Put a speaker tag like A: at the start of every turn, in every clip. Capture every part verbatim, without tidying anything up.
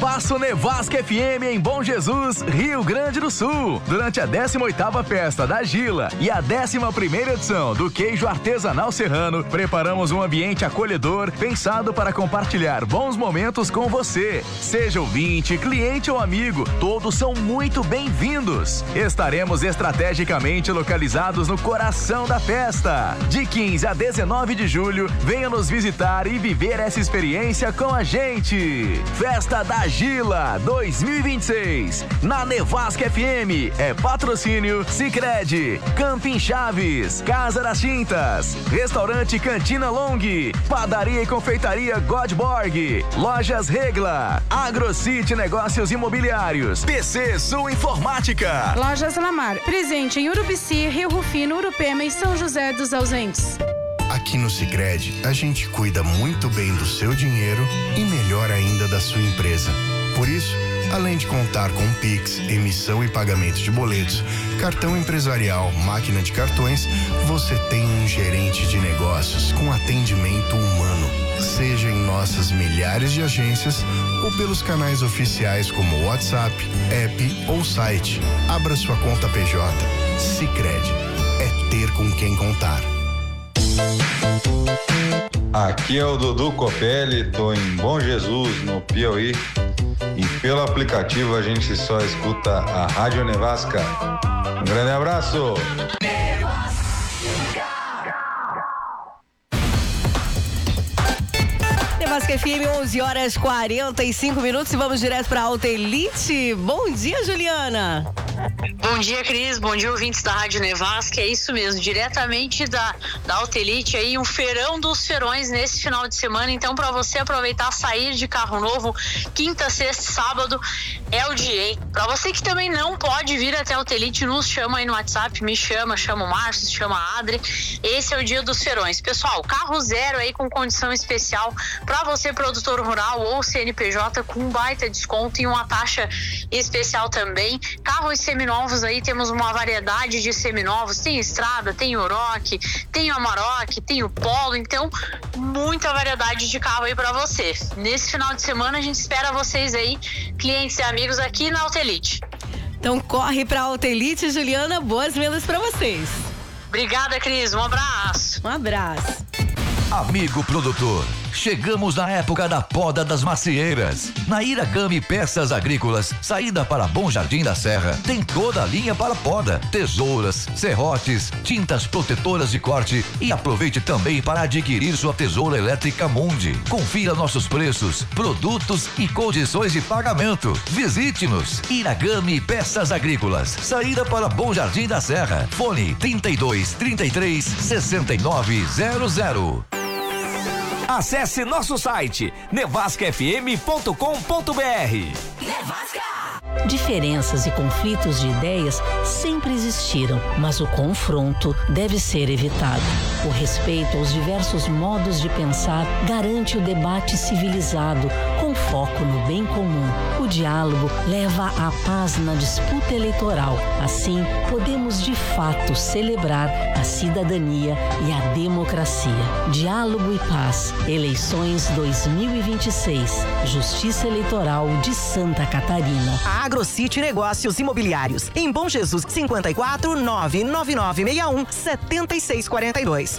A: Espaço Nevasca F M em Bom Jesus, Rio Grande do Sul. Durante a décima oitava Festa da Gila e a décima primeira edição do Queijo Artesanal Serrano, preparamos um ambiente acolhedor pensado para compartilhar bons momentos com você. Seja ouvinte, cliente ou amigo, todos são muito bem-vindos. Estaremos estrategicamente localizados no coração da festa. De quinze a dezenove de julho, venha nos visitar e viver essa experiência com a gente. Festa da Gila dois mil e vinte e seis, na Nevasca F M, é patrocínio Sicredi, Camping Chaves, Casa das Tintas, Restaurante Cantina Long, Padaria e Confeitaria Godborg, Lojas Regla, AgroCity Negócios Imobiliários, P C Sul Informática,
B: Lojas Lamar, presente em Urubici, Rio Rufino, Urupema e São José dos Ausentes.
C: Aqui no Sicredi, a gente cuida muito bem do seu dinheiro e melhor ainda da sua empresa. Por isso, além de contar com Pix, emissão e pagamento de boletos, cartão empresarial, máquina de cartões, você tem um gerente de negócios com atendimento humano. Seja em nossas milhares de agências ou pelos canais oficiais como WhatsApp, app ou site. Abra sua conta P J. Sicredi. É ter com quem contar.
D: Aqui é o Dudu Copelli, tô em Bom Jesus, no Piauí, e pelo aplicativo a gente só escuta a Rádio Nevasca. Um grande abraço!
E: Nevasca F M, onze horas e quarenta e cinco minutos, e vamos direto para Alta Elite. Bom dia, Juliana.
F: Bom dia, Cris. Bom dia, ouvintes da Rádio Nevasca. É isso mesmo, diretamente da, da Alta Elite aí, um feirão dos feirões nesse final de semana. Então, para você aproveitar, sair de carro novo, quinta, sexta, sábado, é o dia, hein? Para você que também não pode vir até a Alta Elite, nos chama aí no WhatsApp, me chama, chama o Márcio, chama a Adri. Esse é o dia dos feirões. Pessoal, carro zero aí com condição especial para você, produtor rural ou C N P J, com um baita desconto e uma taxa especial também. Carros seminovos aí, temos uma variedade de seminovos, tem Estrada, tem Oroch, tem o Amarok, tem o Polo, então muita variedade de carro aí para você. Nesse final de semana a gente espera vocês aí, clientes e amigos aqui na Alta Elite.
E: Então corre pra Alta Elite, Juliana, boas vendas para vocês.
F: Obrigada, Cris, um abraço.
E: Um abraço.
G: Amigo produtor, chegamos na época da poda das macieiras. Na Iragami Peças Agrícolas, saída para Bom Jardim da Serra, tem toda a linha para poda, tesouras, serrotes, tintas protetoras de corte, e aproveite também para adquirir sua tesoura elétrica Mundi. Confira nossos preços, produtos e condições de pagamento. Visite-nos. Iragami Peças Agrícolas, saída para Bom Jardim da Serra. Fone trinta e dois, trinta e três, sessenta e nove zero zero.
H: Acesse nosso site nevasca f m ponto com ponto b r.
I: Nevasca! Diferenças e conflitos de ideias sempre existiram, mas o confronto deve ser evitado. O respeito aos diversos modos de pensar garante o debate civilizado, com foco no bem comum. O diálogo leva à paz na disputa eleitoral. Assim, podemos de fato celebrar a cidadania e a democracia. Diálogo e paz. Eleições dois mil e vinte e seis. Justiça Eleitoral de Santa Catarina.
J: AgroCity Negócios Imobiliários. Em Bom Jesus, cinquenta e quatro, nove nove nove seis um, sete seis quatro dois.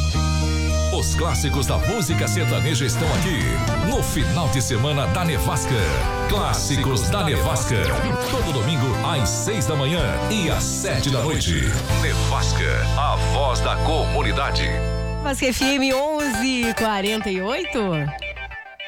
H: Os clássicos da música sertaneja estão aqui no final de semana da Nevasca. Clássicos da Nevasca. Todo domingo às seis da manhã e às sete da noite. Nevasca, a voz da comunidade.
E: Nevasca F M, onze e quarenta e oito.